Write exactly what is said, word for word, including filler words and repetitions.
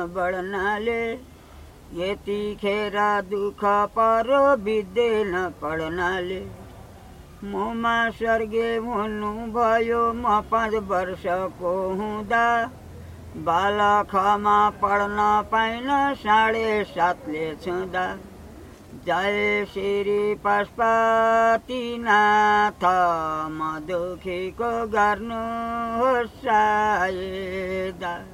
बढ्नाले यतिखेर दुःख परो बित्दैन पढ्नाले। मुमा स्वर्गीय हुनुभयो म पाँच वर्षको हुँदा। बालखमा पढ्न पाइन साढे सातले छुँदा। जय श्री पशुपतिनाथ म दुखीको गर्नुहोस् सहायता।